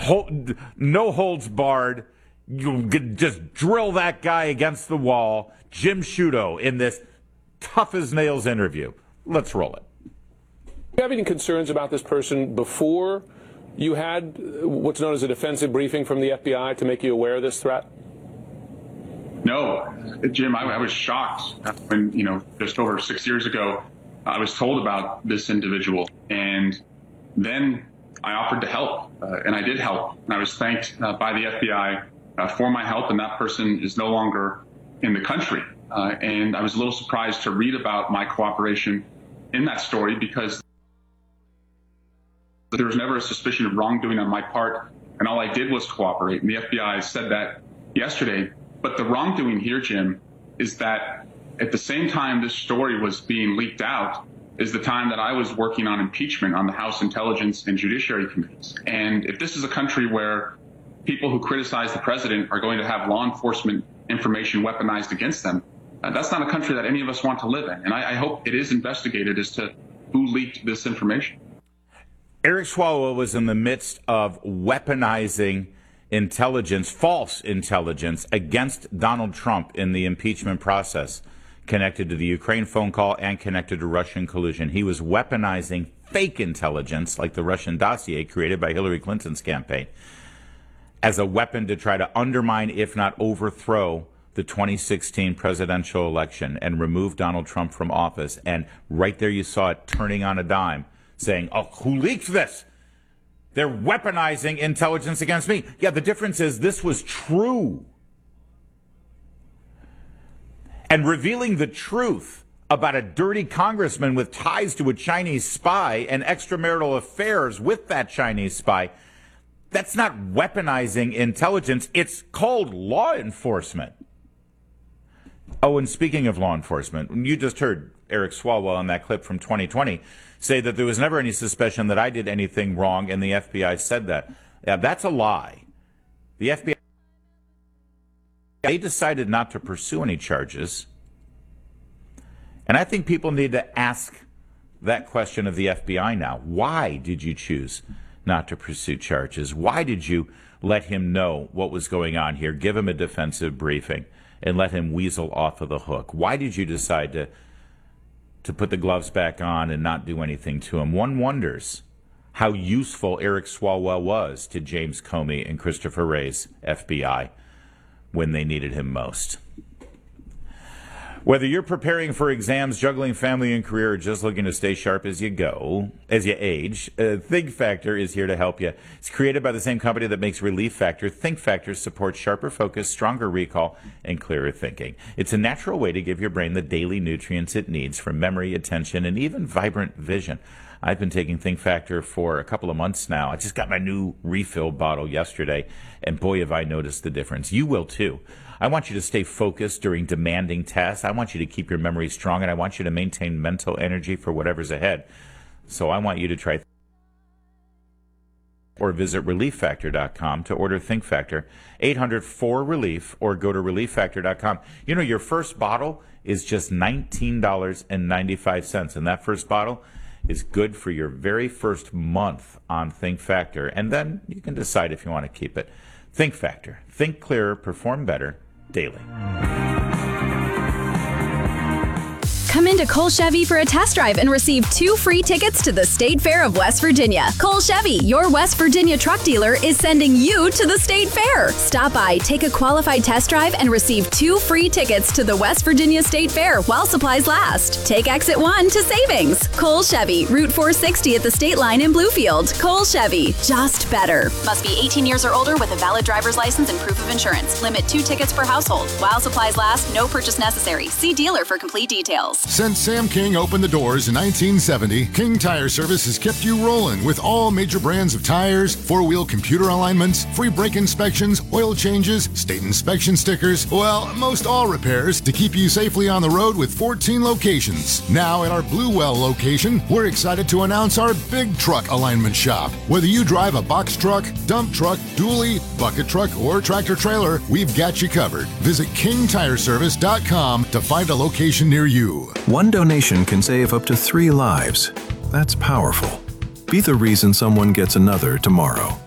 no holds barred. You could just drill that guy against the wall. Jim Sciutto in this tough as nails interview. Let's roll it. Do you have any concerns about this person before you had what's known as a defensive briefing from the FBI to make you aware of this threat? No, Jim, I was shocked when, just over 6 years ago, I was told about this individual. And then I offered to help, and I did help. And I was thanked by the FBI for my help, and that person is no longer in the country. And I was a little surprised to read about my cooperation in that story because there was never a suspicion of wrongdoing on my part, and all I did was cooperate. And the FBI said that yesterday. But the wrongdoing here, Jim, is that at the same time this story was being leaked out is the time that I was working on impeachment on the House Intelligence and Judiciary Committees. And if this is a country where people who criticize the president are going to have law enforcement information weaponized against them, that's not a country that any of us want to live in. And I hope it is investigated as to who leaked this information. Eric Swalwell was in the midst of weaponizing intelligence, false intelligence, against Donald Trump in the impeachment process, connected to the Ukraine phone call and connected to Russian collusion. He was weaponizing fake intelligence, like the Russian dossier created by Hillary Clinton's campaign, as a weapon to try to undermine, if not overthrow, the 2016 presidential election and remove Donald Trump from office. And right there you saw it turning on a dime, saying, oh, who leaked this? They're weaponizing intelligence against me. Yeah, the difference is this was true. And revealing the truth about a dirty congressman with ties to a Chinese spy and extramarital affairs with that Chinese spy, that's not weaponizing intelligence. It's called law enforcement. Oh, and speaking of law enforcement, you just heard Eric Swalwell on that clip from 2020 say that there was never any suspicion that I did anything wrong, and the FBI said that. Yeah, that's a lie. The FBI, they decided not to pursue any charges. And I think people need to ask that question of the FBI now. Why did you choose not to pursue charges? Why did you let him know what was going on here, give him a defensive briefing, and let him weasel off of the hook? Why did you decide to put the gloves back on and not do anything to him? One wonders how useful Eric Swalwell was to James Comey and Christopher Wray's FBI when they needed him most. Whether you're preparing for exams, juggling family and career, or just looking to stay sharp as you age, Think Factor is here to help you. It's created by the same company that makes Relief Factor. Think Factor supports sharper focus, stronger recall, and clearer thinking. It's a natural way to give your brain the daily nutrients it needs for memory, attention, and even vibrant vision. I've been taking Think Factor for a couple of months now. I just got my new refill bottle yesterday, and boy, have I noticed the difference. You will too. I want you to stay focused during demanding tests. I want you to keep your memory strong, and I want you to maintain mental energy for whatever's ahead. So I want you to try or visit ReliefFactor.com to order Think Factor, 800-4RELIEF, or go to ReliefFactor.com. You know, your first bottle is just $19.95, and that first bottle is good for your very first month on Think Factor, and then you can decide if you want to keep it. Think Factor. Think clearer, perform better, daily. Come into Cole Chevy for a test drive and receive 2 free tickets to the State Fair of West Virginia. Cole Chevy, your West Virginia truck dealer, is sending you to the State Fair. Stop by, take a qualified test drive, and receive 2 free tickets to the West Virginia State Fair while supplies last. Take Exit 1 to Savings. Cole Chevy, Route 460 at the State Line in Bluefield. Cole Chevy, just better. Must be 18 years or older with a valid driver's license and proof of insurance. Limit 2 tickets per household. While supplies last, no purchase necessary. See dealer for complete details. Since Sam King opened the doors in 1970, King Tire Service has kept you rolling with all major brands of tires, 4-wheel computer alignments, free brake inspections, oil changes, state inspection stickers, well, most all repairs to keep you safely on the road with 14 locations. Now at our Bluewell location, we're excited to announce our big truck alignment shop. Whether you drive a box truck, dump truck, dually, bucket truck, or tractor trailer, we've got you covered. Visit KingTireService.com to find a location near you. One donation can save up to 3 lives. That's powerful. Be the reason someone gets another tomorrow.